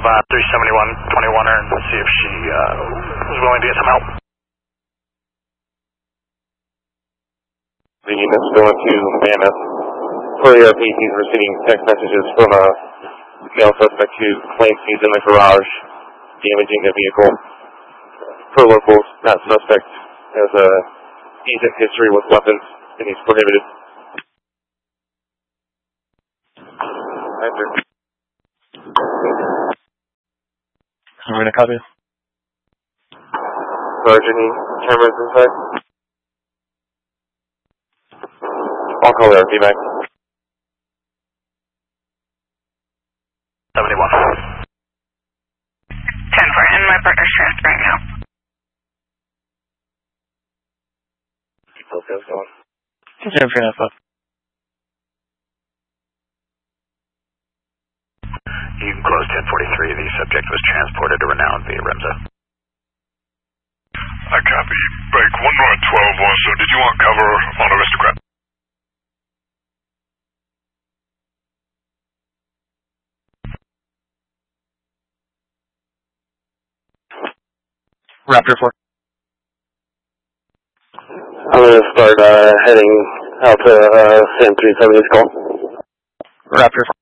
371-21er and see if she is willing to get some help. The unit's going to Mammoth. For the RP, he's receiving text messages from a male suspect who claims he's in the garage damaging a vehicle. For locals, that suspect has a decent history with weapons and he's prohibited. Enter. Marina, copy. Sergeant, any cameras inside? I'll call the RP back. 71. 10-4, and my partner's transferring now. Keep those guys going. Transferring up. You can close 1043. The subject was transported to Renown via REMSA. I copy. Break 112 also. Did you want cover on Aristocrat? Raptor 4. I'm going to start heading out to Sam 370's call. Raptor 4.